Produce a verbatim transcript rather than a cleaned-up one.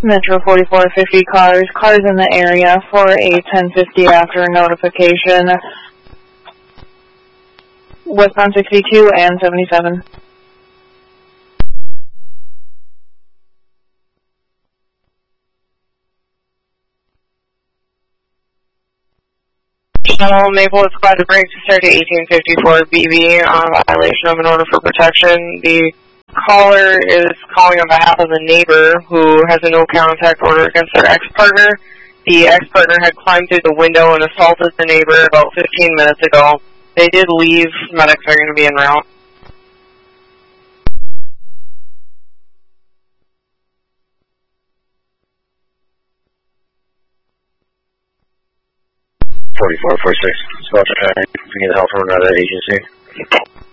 Metro forty-four fifty cars, cars in the area for a ten fifty after notification. Westbound sixty-two and seventy-seven. Shuttle Maple is glad to break to start to eighteen fifty-four B B on violation of an order for protection. The caller is calling on behalf of a neighbor who has a no contact order against their ex-partner. The ex-partner had climbed through the window and assaulted the neighbor about fifteen minutes ago. They did leave. Medics are going to be en route. forty-four forty-six, spell check. We get help from another agency.